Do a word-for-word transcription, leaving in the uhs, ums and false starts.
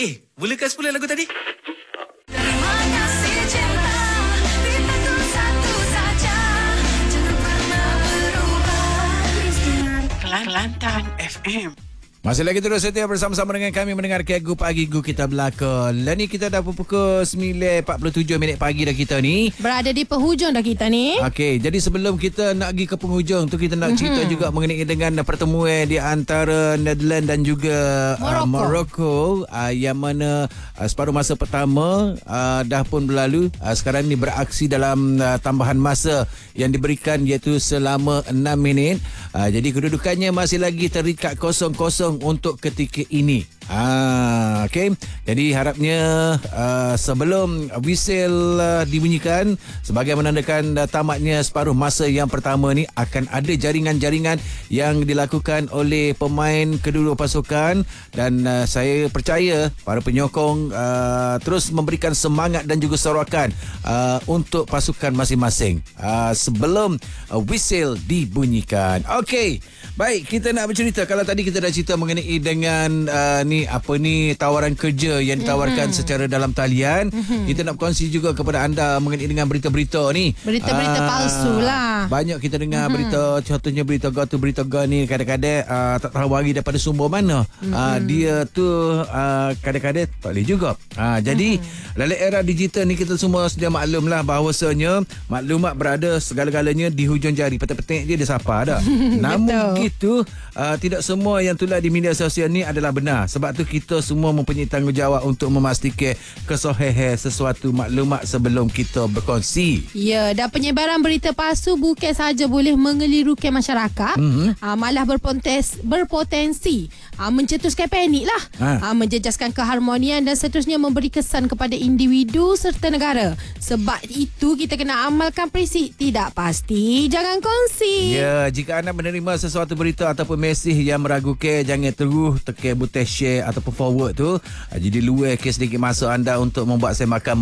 Eh, mulakan semula lagu tadi. Terima kasih cinta, beritaku satu saja, jangan pernah berubah. Kelantan F M. Masih lagi terus setia bersama-sama dengan kami mendengar Gu Pagi Gu kita berlakon. Dan ni kita dah pukul sembilan empat puluh tujuh minit pagi dah kita ni. Berada di penghujung dah kita ni. Okey, jadi sebelum kita nak pergi ke penghujung tu, kita nak mm-hmm. cerita juga mengenai dengan pertemuan di antara Netherlands dan juga Morocco, uh, Morocco uh, yang mana uh, separuh masa pertama uh, dah pun berlalu. Uh, sekarang ni beraksi dalam uh, tambahan masa yang diberikan, iaitu selama enam minit. Uh, jadi kedudukannya masih lagi terikat kosong-kosong untuk ketika ini. Ah, okey. Jadi harapnya uh, sebelum whistle uh, dibunyikan sebagai menandakan uh, tamatnya separuh masa yang pertama ni, akan ada jaringan-jaringan yang dilakukan oleh pemain kedua pasukan, dan uh, saya percaya para penyokong uh, terus memberikan semangat dan juga sorakan uh, untuk pasukan masing-masing uh, sebelum uh, whistle dibunyikan. Okey. Baik, kita nak bercerita. Kalau tadi kita dah cerita mengenai dengan uh, ni apa ni tawaran kerja yang ditawarkan mm-hmm. secara dalam talian. Mm-hmm. Kita nak berkongsi juga kepada anda mengenai dengan berita-berita ni. Berita-berita uh, palsu lah. Banyak kita dengar mm-hmm. berita, contohnya berita go tu berita go ni kadang-kadang uh, tak tahu hari daripada sumber mana. Mm-hmm. Uh, dia tu uh, kadang-kadang tak boleh juga. Uh, jadi mm-hmm. dalam era digital ni kita semua sedia maklum lah bahawasanya maklumat berada segala-galanya di hujung jari. Petik-petik je dia sapa dah. Namun itu uh, tidak semua yang tular di media sosial ni adalah benar. Sebab tu kita semua mempunyai tanggungjawab untuk memastikan kesahihan sesuatu maklumat sebelum kita berkongsi. Ya, dan penyebaran berita palsu bukan sahaja boleh mengelirukan masyarakat, mm-hmm. uh, malah berpotensi, berpotensi uh, mencetuskan panik lah, ha. uh, menjejaskan keharmonian dan seterusnya memberi kesan kepada individu serta negara. Sebab itu kita kena amalkan prinsip tidak pasti jangan kongsi. Ya, jika anda menerima sesuatu berita ataupun mesej yang meragukan, jangan terus tekan butang share ataupun forward tu. Jadi luar ke sedikit masa anda untuk membuat semakan